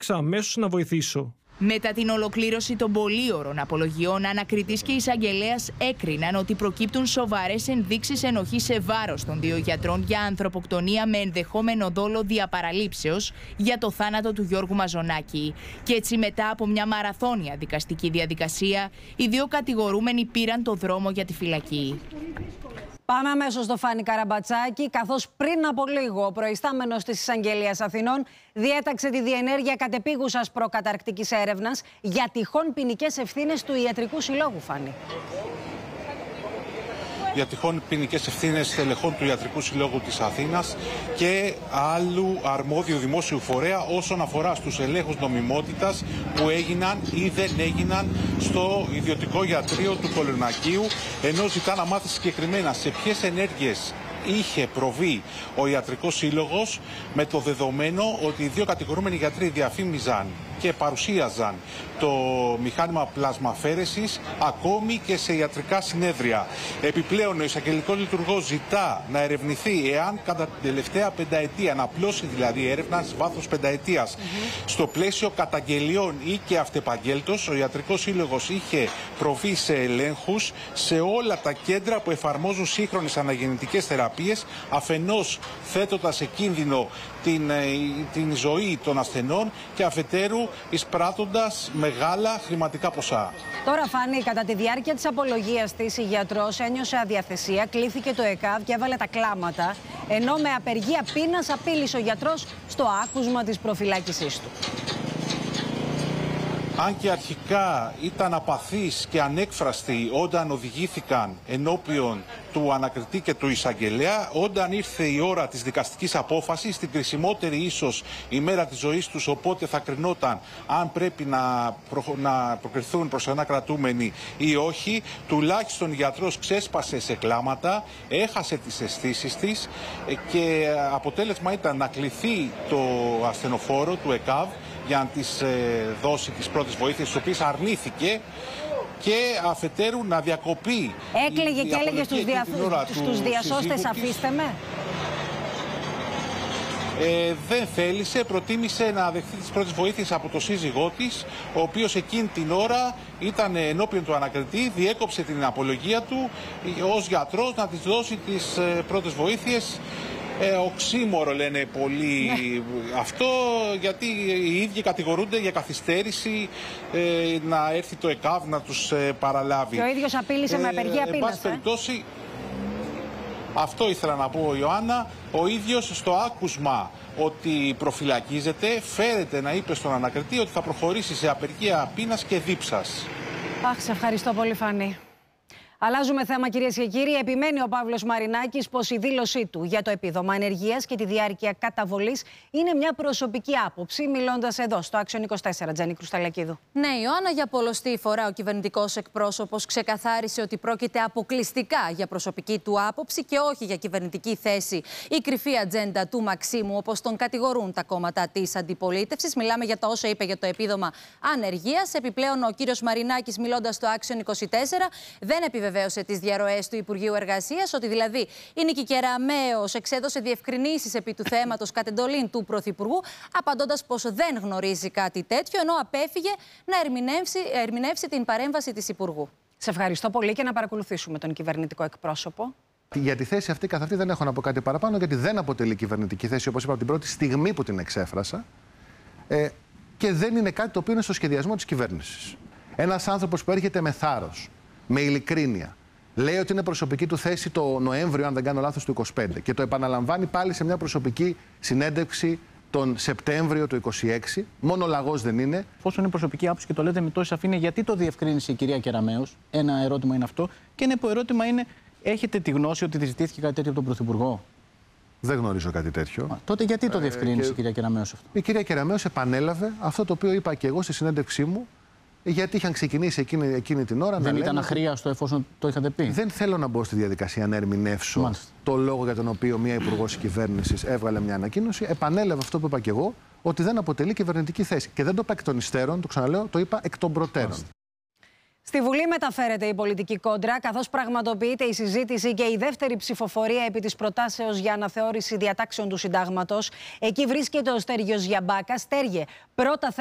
αμέσως να βοηθήσω. Μετά την ολοκλήρωση των πολύωρων απολογιών, ανακριτής και εισαγγελέας έκριναν ότι προκύπτουν σοβαρές ενδείξεις ενοχής σε βάρος των δύο γιατρών για ανθρωποκτονία με ενδεχόμενο δόλο διαπαραλήψεως για το θάνατο του Γιώργου Μαζονάκη. Και έτσι, μετά από μια μαραθώνια δικαστική διαδικασία, οι δύο κατηγορούμενοι πήραν το δρόμο για τη φυλακή. Πάμε αμέσως στο Φάνη Καραμπατσάκη, καθώς πριν από λίγο ο προϊστάμενος της Εισαγγελίας Αθηνών διέταξε τη διενέργεια κατεπίγουσας προκαταρκτικής έρευνας για τυχόν ποινικές ευθύνες του Ιατρικού Συλλόγου, Φάνη. Για τυχόν ποινικές ευθύνες στελεχών του Ιατρικού Συλλόγου της Αθήνας και άλλου αρμόδιου δημόσιου φορέα όσον αφορά στους ελέγχους νομιμότητας που έγιναν ή δεν έγιναν στο ιδιωτικό ιατρείο του Κολονακίου, ενώ ζητά να μάθει συγκεκριμένα σε ποιες ενέργειες είχε προβεί ο Ιατρικός Σύλλογος, με το δεδομένο ότι οι δύο κατηγορούμενοι γιατροί διαφήμιζαν και παρουσίαζαν το μηχάνημα πλασμαφέρεσης ακόμη και σε ιατρικά συνέδρια. Επιπλέον, ο εισαγγελικός λειτουργός ζητά να ερευνηθεί εάν κατά την τελευταία πενταετία, να απλώσει δηλαδή έρευνα σε βάθος πενταετίας, στο πλαίσιο καταγγελιών ή και αυτεπαγγέλτος, ο Ιατρικός Σύλλογος είχε προβεί σε ελέγχους σε όλα τα κέντρα που εφαρμόζουν σύγχρονες αναγεννητικές θεραπείες, αφενός θέτοντας σε κίνδυνο την ζωή των ασθενών και αφετέρου εισπράττοντας μεγάλα χρηματικά ποσά. Τώρα, Φάνη, κατά τη διάρκεια της απολογίας της, η γιατρός ένιωσε αδιαθεσία, κλήθηκε το ΕΚΑΒ και έβαλε τα κλάματα, ενώ με απεργία πείνας απείλησε ο γιατρός στο άκουσμα της προφυλάκησής του. Αν και αρχικά ήταν απαθής και ανέκφραστοι όταν οδηγήθηκαν ενώπιον του ανακριτή και του εισαγγελέα, όταν ήρθε η ώρα της δικαστικής απόφασης, την κρισιμότερη ίσως ημέρα της ζωής τους, οπότε θα κρινόταν αν πρέπει να προκριθούν προς ένα κρατούμενοι ή όχι, τουλάχιστον ο γιατρός ξέσπασε σε κλάματα, έχασε τις αισθήσεις της και αποτέλεσμα ήταν να κληθεί το ασθενοφόρο του ΕΚΑΒ για να της δώσει τις πρώτες βοήθειες, τις οποίες αρνήθηκε, και αφετέρου να διακοπεί. Έκλαιγε και έλεγε στους διασώστες αφήστε με. Δεν θέλησε, προτίμησε να δεχθεί τις πρώτες βοήθειες από το σύζυγό της, ο οποίος εκείνη την ώρα ήταν ενώπιον του ανακριτή, διέκοψε την απολογία του ως γιατρός να της δώσει τις πρώτες βοήθειες. Οξύμορο λένε πολλοί αυτό, γιατί οι ίδιοι κατηγορούνται για καθυστέρηση να έρθει το ΕΚΑΒ να τους παραλάβει. Και ο ίδιος απείλησε με απεργία πείνας. Εν πάση περιπτώσει, αυτό ήθελα να πω, Ιωάννα. Ο ίδιος στο άκουσμα ότι προφυλακίζεται, φέρεται να είπε στον ανακριτή ότι θα προχωρήσει σε απεργία πείνας και δίψας. Αχ, σε ευχαριστώ πολύ, Φανή. Αλλάζουμε θέμα, κυρίες και κύριοι. Επιμένει ο Παύλος Μαρινάκης πως η δήλωσή του για το επίδομα ανεργίας και τη διάρκεια καταβολής είναι μια προσωπική άποψη, μιλώντας εδώ στο Action 24. Τζάνι Κρουσταλακίδου. Ναι, Ιωάννα, για πολλοστή φορά ο κυβερνητικός εκπρόσωπος ξεκαθάρισε ότι πρόκειται αποκλειστικά για προσωπική του άποψη και όχι για κυβερνητική θέση ή κρυφή ατζέντα του Μαξίμου, όπως τον κατηγορούν τα κόμματα της αντιπολίτευσης. Μιλάμε για τα όσα είπε για το επίδομα ανεργίας. Επιπλέον, ο κύριος Μαρινάκης, μιλώντας στο Action 24, δεν επιβεβαίωσε τις διαρροές του Υπουργείου Εργασίας, ότι δηλαδή η Νίκη Κεραμέως εξέδωσε διευκρινήσεις επί του θέματος κατ' εντολήν του Πρωθυπουργού, απαντώντας πως δεν γνωρίζει κάτι τέτοιο, ενώ απέφυγε να ερμηνεύσει την παρέμβαση της Υπουργού. Σε ευχαριστώ πολύ και να παρακολουθήσουμε τον κυβερνητικό εκπρόσωπο. Για τη θέση αυτή καθ' αυτή δεν έχω να πω κάτι παραπάνω, γιατί δεν αποτελεί κυβερνητική θέση, όπως είπα από την πρώτη στιγμή που την εξέφρασα, και δεν είναι κάτι το οποίο είναι στο σχεδιασμό της κυβέρνησης. Ένας άνθρωπος που έρχεται με θάρρος, με ειλικρίνεια, λέει ότι είναι προσωπική του θέση το Νοέμβριο, αν δεν κάνω λάθος, του 25, και το επαναλαμβάνει πάλι σε μια προσωπική συνέντευξη τον Σεπτέμβριο του 26. Μόνο λαγός δεν είναι. Εφόσον είναι προσωπική άποψη και το λέτε με τόση σαφήνεια, γιατί το διευκρίνησε η κυρία Κεραμέως? Ένα ερώτημα είναι αυτό. Και ένα υποερώτημα είναι, έχετε τη γνώση ότι ζητήθηκε κάτι τέτοιο από τον Πρωθυπουργό? Δεν γνωρίζω κάτι τέτοιο. Τότε γιατί το διευκρίνησε η κυρία Κεραμέως αυτό? Η κυρία Κεραμέως επανέλαβε αυτό το οποίο είπα και εγώ στη συνέντευξή μου. Γιατί είχαν ξεκινήσει εκείνη την ώρα. Δεν ήταν αχρίαστο εφόσον το είχατε πει? Δεν θέλω να μπω στη διαδικασία να ερμηνεύσω το λόγο για τον οποίο μια υπουργός κυβέρνησης έβγαλε μια ανακοίνωση. Επανέλαβε αυτό που είπα και εγώ, ότι δεν αποτελεί κυβερνητική θέση. Και δεν το είπα εκ των υστέρων, το ξαναλέω, το είπα εκ των προτέρων. Στη Βουλή μεταφέρεται η πολιτική κόντρα, καθώς πραγματοποιείται η συζήτηση και η δεύτερη ψηφοφορία επί της προτάσεως για αναθεώρηση διατάξεων του Συντάγματος. Εκεί βρίσκεται ο Στέργιος Γιαμπάκας. Στέργε, πρώτα